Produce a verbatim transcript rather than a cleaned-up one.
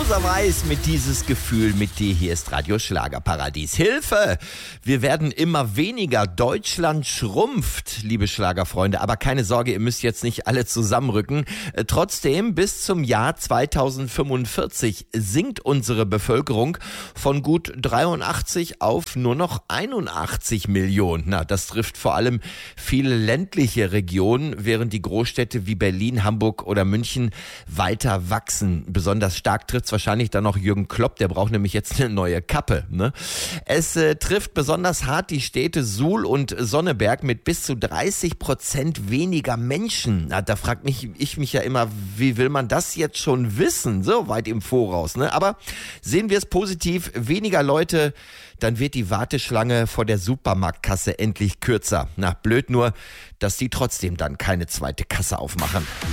Rosa Weiß mit dieses Gefühl mit dir. Hier ist Radio Schlagerparadies. Hilfe! Wir werden immer weniger. Deutschland schrumpft, liebe Schlagerfreunde. Aber keine Sorge, ihr müsst jetzt nicht alle zusammenrücken. Äh, trotzdem, bis zum Jahr zweitausendfünfundvierzig sinkt unsere Bevölkerung von gut dreiundachtzig auf nur noch einundachtzig Millionen. Na, das trifft vor allem viele ländliche Regionen, während die Großstädte wie Berlin, Hamburg oder München weiter wachsen. Besonders stark trifft es wahrscheinlich dann noch Jürgen Klopp, der braucht nämlich jetzt eine neue Kappe. Ne? Es äh, trifft besonders hart die Städte Suhl und Sonneberg mit bis zu dreißig Prozent weniger Menschen. Na, da fragt mich ich mich ja immer, wie will man das jetzt schon wissen, so weit im Voraus. Ne? Aber sehen wir es positiv, weniger Leute, dann wird die Warteschlange vor der Supermarktkasse endlich kürzer. Na, blöd nur, dass die trotzdem dann keine zweite Kasse aufmachen.